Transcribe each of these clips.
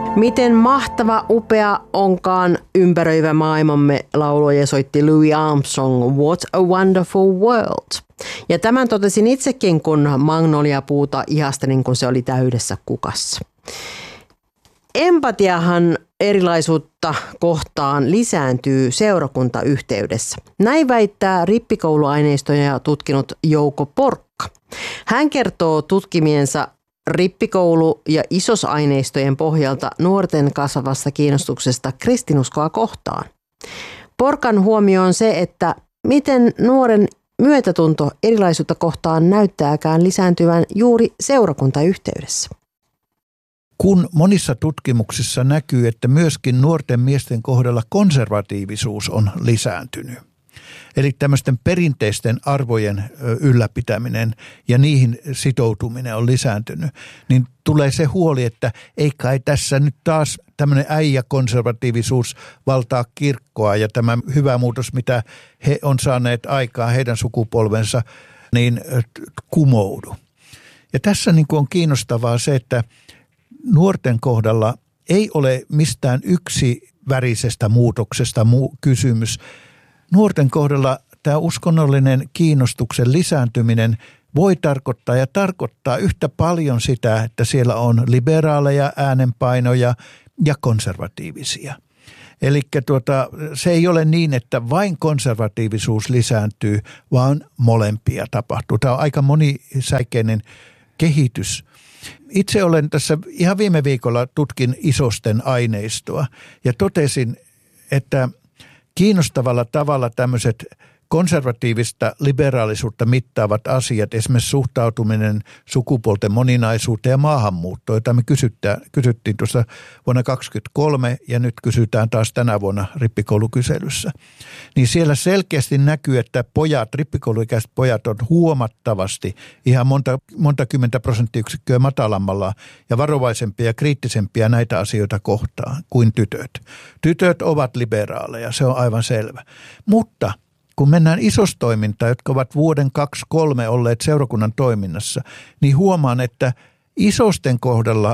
Miten mahtava, upea onkaan ympäröivä maailmamme, lauloi ja soitti Louis Armstrong, What a Wonderful World. Ja tämän totesin itsekin, kun magnoliapuuta ihastelin, kun se oli täydessä kukassa. Empatiahan erilaisuutta kohtaan lisääntyy seurakuntayhteydessä. Näin väittää rippikouluaineistoja tutkinut Jouko Porkka. Hän kertoo tutkimiensa rippikoulu- ja isosaineistojen pohjalta nuorten kasvavasta kiinnostuksesta kristinuskoa kohtaan. Porkan huomio on se, että miten nuoren myötätunto erilaisuutta kohtaan näyttääkään lisääntyvän juuri seurakuntayhteydessä. Kun monissa tutkimuksissa näkyy, että myöskin nuorten miesten kohdalla konservatiivisuus on lisääntynyt. Eli tämmöisten perinteisten arvojen ylläpitäminen ja niihin sitoutuminen on lisääntynyt, niin tulee se huoli, että ei kai tässä nyt taas tämmöinen äijäkonservatiivisuus valtaa kirkkoa ja tämä hyvä muutos, mitä he on saaneet aikaan heidän sukupolvensa, niin kumoudu. Ja tässä niin kuin on kiinnostavaa se, että nuorten kohdalla ei ole mistään yksivärisestä muutoksesta kysymys. Nuorten kohdalla tämä uskonnollinen kiinnostuksen lisääntyminen voi tarkoittaa ja tarkoittaa yhtä paljon sitä, että siellä on liberaaleja äänenpainoja ja konservatiivisia. Eli se ei ole niin, että vain konservatiivisuus lisääntyy, vaan molempia tapahtuu. Tämä on aika monisäikeinen kehitys. Itse olen tässä ihan viime viikolla tutkin isosten aineistoa ja totesin, että kiinnostavalla tavalla tämmöiset konservatiivista liberaalisuutta mittaavat asiat, esimerkiksi suhtautuminen sukupuolten moninaisuuteen ja maahanmuuttoon, jota me kysyttiin tuossa vuonna 2023 ja nyt kysytään taas tänä vuonna rippikoulukyselyssä. Niin siellä selkeästi näkyy, että rippikouluikäiset pojat on huomattavasti ihan monta 10% matalammalla ja varovaisempia ja kriittisempiä näitä asioita kohtaan kuin tytöt. Tytöt ovat liberaaleja, se on aivan selvä. Mutta kun mennään isostoimintaan, jotka ovat vuoden 2023 olleet seurakunnan toiminnassa, niin huomaan, että isosten kohdalla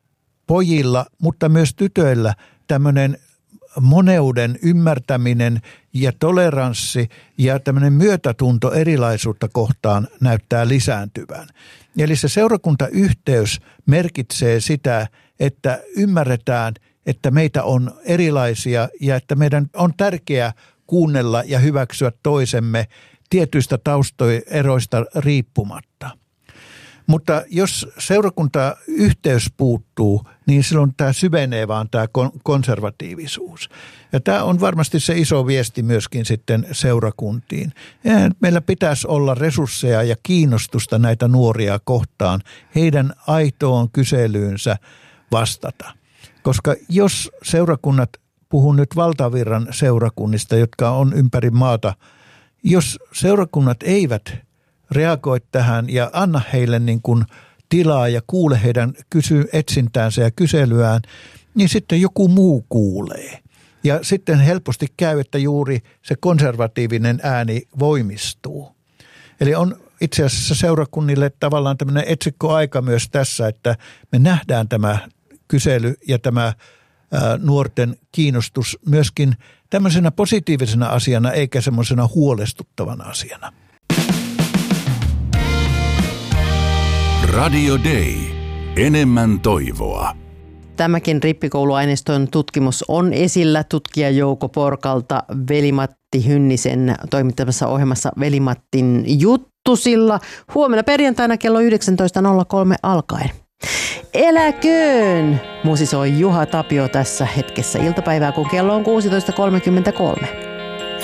pojilla, mutta myös tytöillä tämmöinen moneuden ymmärtäminen ja toleranssi ja tämmöinen myötätunto erilaisuutta kohtaan näyttää lisääntyvän. Eli se seurakuntayhteys merkitsee sitä, että ymmärretään, että meitä on erilaisia ja että meidän on tärkeää kuunnella ja hyväksyä toisemme tietyistä taustoeroista riippumatta. Mutta jos seurakuntayhteys puuttuu, niin silloin tämä syvenee vaan tämä konservatiivisuus. Ja tämä on varmasti se iso viesti myöskin sitten seurakuntiin. Ja meillä pitäisi olla resursseja ja kiinnostusta näitä nuoria kohtaan, heidän aitoon kyselyynsä vastata. Koska jos seurakunnat, puhun nyt valtavirran seurakunnista, jotka on ympäri maata, jos seurakunnat eivät reagoi tähän ja anna heille niin kuin tilaa ja kuule heidän etsintäänsä ja kyselyään, niin sitten joku muu kuulee. Ja sitten helposti käy, että juuri se konservatiivinen ääni voimistuu. Eli on itse asiassa seurakunnille tavallaan tämmöinen etsikkoaika myös tässä, että me nähdään tämä kysely ja tämä nuorten kiinnostus myöskin tämmöisenä positiivisena asiana eikä semmoisena huolestuttavana asiana. Radio Day. Enemmän toivoa. Tämäkin rippikouluaineiston tutkimus on esillä tutkija Jouko Porkalta Veli-Matti Hynnisen toimittamassa ohjelmassa Veli-Mattin juttusilla huomenna perjantaina kello 19.03 alkaen. Eläköön! Musisoi Juha Tapio tässä hetkessä iltapäivää, kun kello on 16.33.